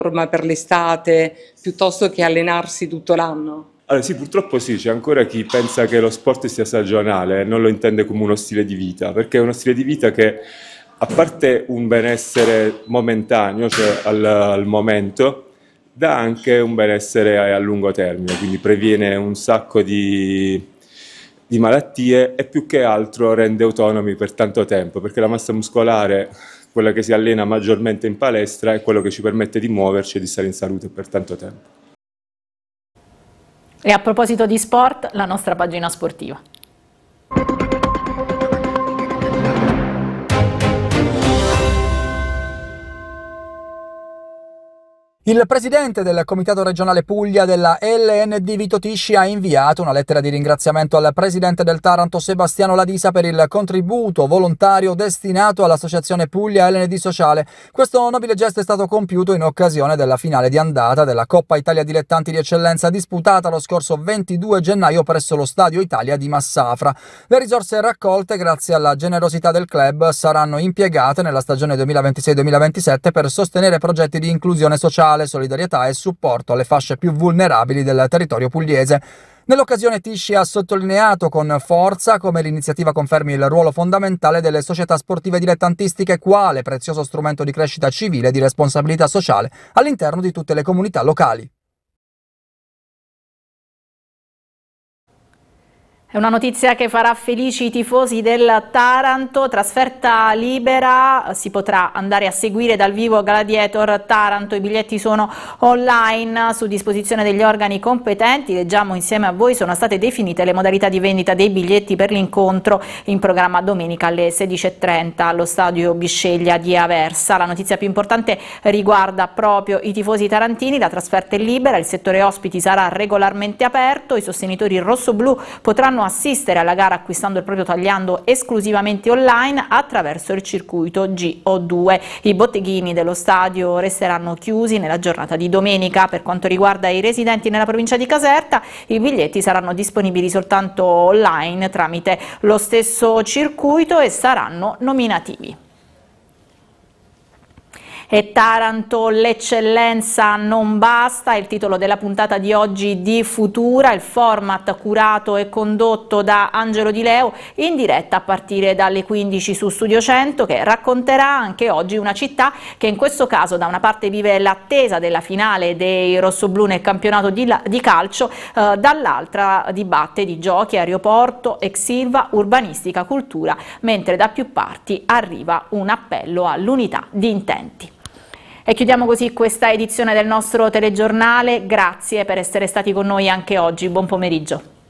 forma per l'estate piuttosto che allenarsi tutto l'anno? Allora, sì, purtroppo sì, c'è ancora chi pensa che lo sport sia stagionale e non lo intende come uno stile di vita, perché è uno stile di vita che, a parte un benessere momentaneo, cioè al momento, dà anche un benessere a lungo termine, quindi previene un sacco di malattie e più che altro rende autonomi per tanto tempo, perché la massa muscolare, quella che si allena maggiormente in palestra, è quello che ci permette di muoverci e di stare in salute per tanto tempo. E a proposito di sport, la nostra pagina sportiva. Il presidente del Comitato regionale Puglia della LND Vito Tisci ha inviato una lettera di ringraziamento al presidente del Taranto Sebastiano Ladisa per il contributo volontario destinato all'associazione Puglia LND Sociale. Questo nobile gesto è stato compiuto in occasione della finale di andata della Coppa Italia Dilettanti di Eccellenza disputata lo scorso 22 gennaio presso lo Stadio Italia di Massafra. Le risorse raccolte grazie alla generosità del club saranno impiegate nella stagione 2026-2027 per sostenere progetti di inclusione sociale, solidarietà e supporto alle fasce più vulnerabili del territorio pugliese. Nell'occasione Tisci ha sottolineato con forza come l'iniziativa confermi il ruolo fondamentale delle società sportive dilettantistiche quale prezioso strumento di crescita civile e di responsabilità sociale all'interno di tutte le comunità locali. È una notizia che farà felici i tifosi del Taranto, trasferta libera, si potrà andare a seguire dal vivo Gladiator Taranto, i biglietti sono online su disposizione degli organi competenti, leggiamo insieme a voi, sono state definite le modalità di vendita dei biglietti per l'incontro in programma domenica alle 16:30 allo stadio Bisceglia di Aversa. La notizia più importante riguarda proprio i tifosi tarantini, la trasferta è libera, il settore ospiti sarà regolarmente aperto, i sostenitori rossoblù potranno assistere alla gara acquistando il proprio tagliando esclusivamente online attraverso il circuito GO2. I botteghini dello stadio resteranno chiusi nella giornata di domenica. Per quanto riguarda i residenti nella provincia di Caserta, i biglietti saranno disponibili soltanto online tramite lo stesso circuito e saranno nominativi. E Taranto, l'eccellenza non basta, il titolo della puntata di oggi di Futura, il format curato e condotto da Angelo Di Leo in diretta a partire dalle 15 su Studio 100, che racconterà anche oggi una città che in questo caso da una parte vive l'attesa della finale dei rossoblù nel campionato di calcio, dall'altra dibatte di giochi, aeroporto, ex Silva, urbanistica, cultura, mentre da più parti arriva un appello all'unità di intenti. E chiudiamo così questa edizione del nostro telegiornale, grazie per essere stati con noi anche oggi, buon pomeriggio.